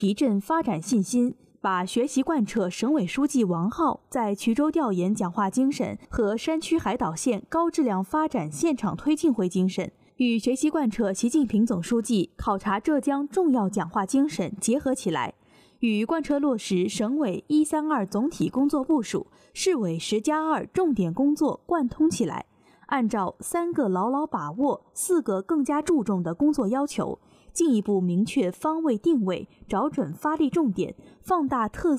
提振发展信心，把学习贯彻省委书记王浩在衢州调研讲话精神和山区海岛县高质量发展现场推进会精神，与学习贯彻习近平总书记考察浙江重要讲话精神结合起来，与贯彻落实省委132总体工作部署、市委10+2重点工作贯通起来，按照3个牢牢把握、4个更加注重的工作要求，进一步明确方位定位，找准发力重点，放大特